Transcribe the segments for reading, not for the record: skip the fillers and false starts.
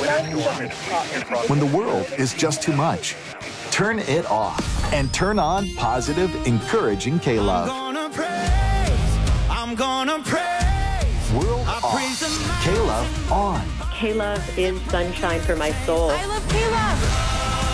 When the world is just too much, turn it off and turn on positive, encouraging K-Love. I'm gonna praise. World off. K-Love on. K-Love is sunshine for my soul. I love K-Love.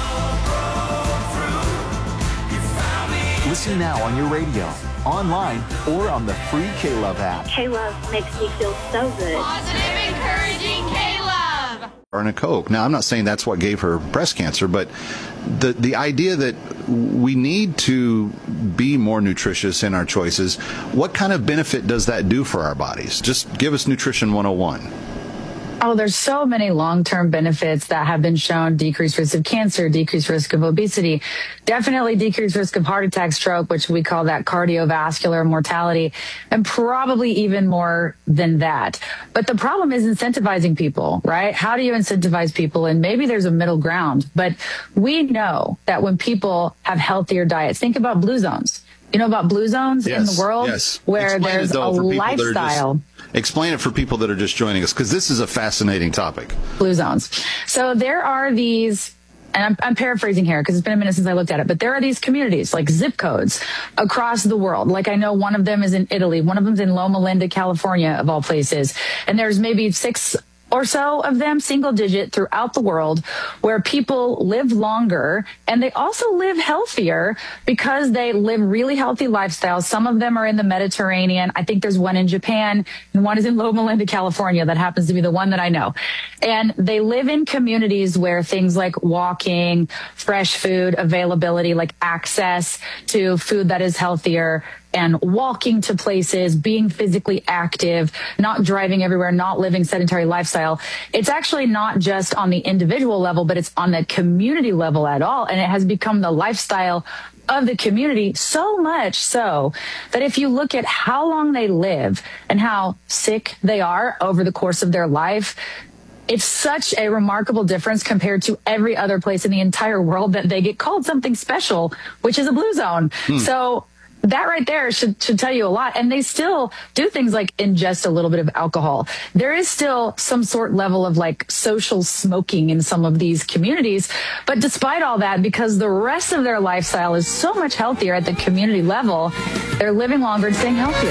Listen now on your radio, online, or on the free K-Love app. K-Love makes me feel so good. Positive, encouraging K-Love. Or Coke. Now, I'm not saying that's what gave her breast cancer, but the idea that we need to be more nutritious in our choices, what kind of benefit does that do for our bodies? Just give us Nutrition 101. Oh, there's so many long-term benefits that have been shown. Decreased risk of cancer, decreased risk of obesity, definitely decreased risk of heart attack, stroke, which we call that cardiovascular mortality, and probably even more than that. But the problem is incentivizing people, right? How do you incentivize people? And maybe there's a middle ground, but we know that when people have healthier diets, think about blue zones. You know about blue zones in the world where Explain there's a lifestyle. Explain it for people that are just joining us, because this is a fascinating topic. Blue zones. So there are these, and I'm paraphrasing here because it's been a minute since I looked at it, but there are these communities like zip codes across the world. Like I know one of them is in Italy. One of them's in Loma Linda, California, of all places. And there's maybe 6 or so of them, single digit, throughout the world, where people live longer and they also live healthier because they live really healthy lifestyles. Some of them are in the Mediterranean. I think there's one in Japan and one is in Loma Linda, California. That happens to be the one that I know. And they live in communities where things like walking, fresh food availability, like access to food that is healthier, and walking to places, being physically active, not driving everywhere, not living sedentary lifestyle. It's actually not just on the individual level, but it's on the community level at all. And it has become the lifestyle of the community, so much so that if you look at how long they live and how sick they are over the course of their life, it's such a remarkable difference compared to every other place in the entire world that they get called something special, which is a blue zone. So that right there should tell you a lot. And they still do things like ingest a little bit of alcohol. There is still some sort level of like social smoking in some of these communities. But despite all that, because the rest of their lifestyle is so much healthier at the community level, they're living longer and staying healthier.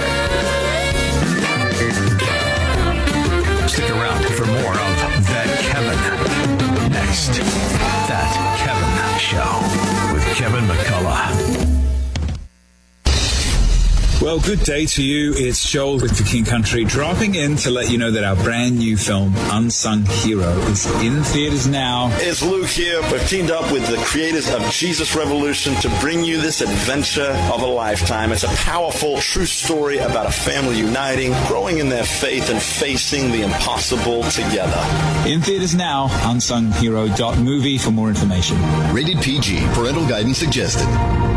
Stick around for more of That Kevin. Next, That Kevin Show with Kevin McCullough. Well, good day to you. It's Joel with The King Country, dropping in to let you know that our brand new film, Unsung Hero, is in theaters now. It's Luke here. We've teamed up with the creators of Jesus Revolution to bring you this adventure of a lifetime. It's a powerful, true story about a family uniting, growing in their faith, and facing the impossible together. In theaters now, unsунghero.movie for more information. Rated PG. Parental guidance suggested.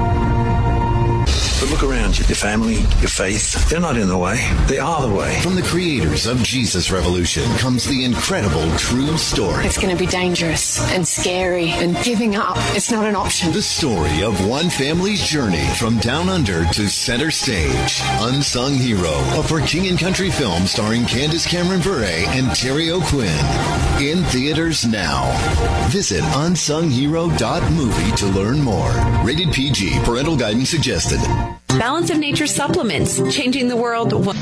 But look around you. Your family, your faith, they're not in the way. They are the way. From the creators of Jesus Revolution comes the incredible true story. It's going to be dangerous and scary, and giving up, it's not an option. The story of one family's journey from down under to center stage. Unsung Hero, a For King and Country film starring Candace Cameron Bure and Terry O'Quinn. In theaters now. Visit unsunghero.movie to learn more. Rated PG. Parental guidance suggested. Balance of Nature supplements, changing the world. With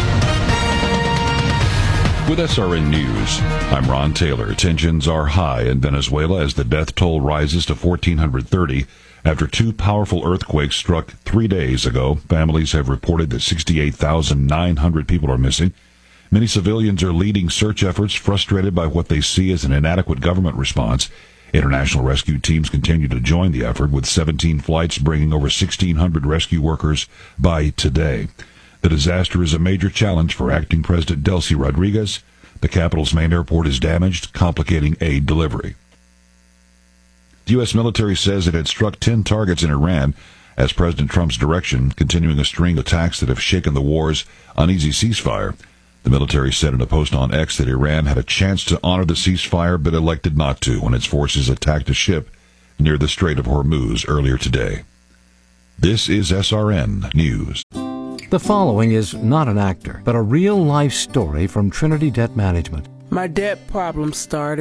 SRN News, I'm Ron Taylor. Tensions are high in Venezuela as the death toll rises to 1,430 after 2 powerful earthquakes struck 3 days ago. Families have reported that 68,900 people are missing. Many civilians are leading search efforts, frustrated by what they see as an inadequate government response. International rescue teams continue to join the effort, with 17 flights bringing over 1,600 rescue workers by today. The disaster is a major challenge for acting President Delcy Rodriguez. The capital's main airport is damaged, complicating aid delivery. The U.S. military says it had struck 10 targets in Iran as President Trump's direction, continuing a string of attacks that have shaken the war's uneasy ceasefire. The military said in a post on X that Iran had a chance to honor the ceasefire but elected not to when its forces attacked a ship near the Strait of Hormuz earlier today. This is SRN News. The following is not an actor, but a real-life story from Trinity Debt Management. My debt problem started